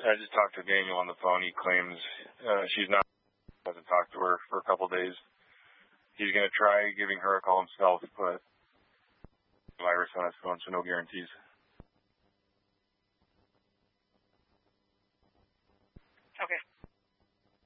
I just talked to Daniel on the phone. He claims she's not, hasn't talked to her for a couple of days. He's going to try giving her a call himself, but virus on his phone, so no guarantees.